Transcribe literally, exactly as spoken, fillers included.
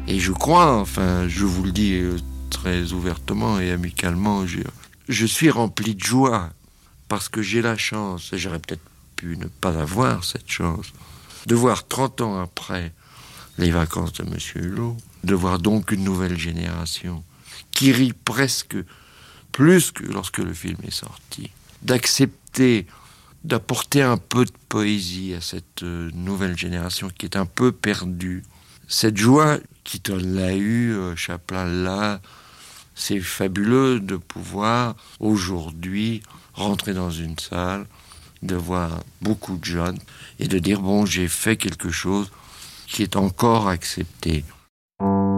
Et je crois, enfin, je vous le dis très ouvertement et amicalement, je, je suis rempli de joie parce que j'ai la chance, et j'aurais peut-être pu ne pas avoir cette chance, de voir trente ans après les vacances de Monsieur Hulot, de voir donc une nouvelle génération qui rit presque plus que lorsque le film est sorti, d'accepter, d'apporter un peu de poésie à cette nouvelle génération qui est un peu perdue. Cette joie, Keaton l'a eu, Chaplin l'a, c'est fabuleux de pouvoir aujourd'hui rentrer dans une salle, de voir beaucoup de jeunes et de dire bon, j'ai fait quelque chose qui est encore accepté.